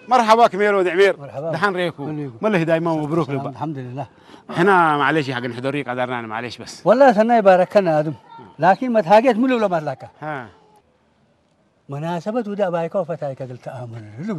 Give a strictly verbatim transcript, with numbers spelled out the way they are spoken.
مرحبا كمير ودي عمير. مرحبا. دحين ريكو مله دايما مبروك لبا. الحمد لله. احنا معلش حق نحضريك قدرنا معلش بس. والله سنة يباركنا ادم لكن ما تهاجت ملو ولا مالك. ها. مناسبة ودا بايكو فتاي كدل تأمل.